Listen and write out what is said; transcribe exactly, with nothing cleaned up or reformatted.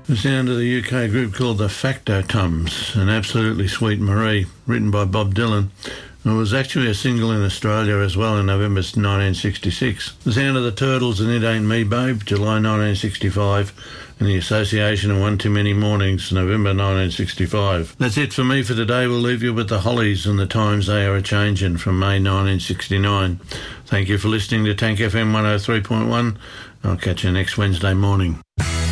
The sound of the U K group called the Factotums, an absolutely sweet Marie, written by Bob Dylan. It was actually a single in Australia as well in November nineteen sixty-six. The sound of the Turtles and It Ain't Me Babe, July nineteen sixty-five, and the Association of One Too Many Mornings, November nineteen sixty-five. That's it for me for today. We'll leave you with the Hollies and the Times They Are A-Changin' from May nineteen sixty-nine. Thank you for listening to Tank F M one oh three point one. I'll catch you next Wednesday morning.